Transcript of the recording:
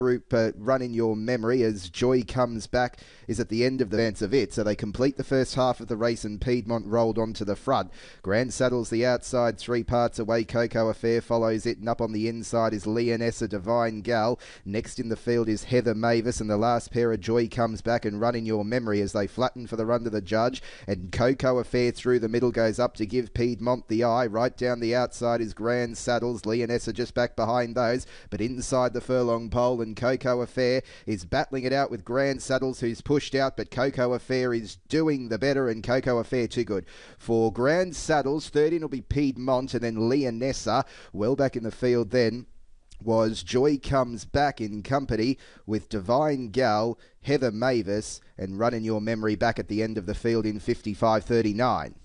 Group run in your memory as Joy Comes Back is at the end of the dance of it. So they complete the first half of the race and Piedmont rolled onto the front. Grand Saddle's the outside, 3 parts away. Coco Affair follows it, and up on the inside is Leonessa Divine Gal. Next in the field is Heather Mavis, and the last pair of Joy Comes Back and Run in Your Memory as they flatten for the run to the judge. And Coco Affair through the middle goes up to give Piedmont the eye. Right down the outside is Grand Saddles. Leonessa just back behind those, but inside the furlong pole, and Coco Affair is battling it out with Grand Saddles, who's pushed out, but Coco Affair is doing the better, and Coco Affair too good. For Grand Saddles, third in will be Piedmont, and then Leonessa. Well back in the field then was Joy Comes Back in company with Divine Gal, Heather Mavis, and Run in Your Memory back at the end of the field in 55.39.